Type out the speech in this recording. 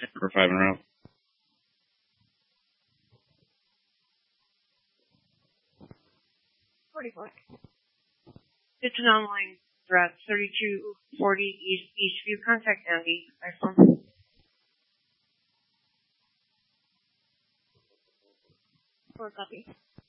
For 5 in a row. It's an online threat, 3240 Eastview. Contact Andy. iPhone. For a copy.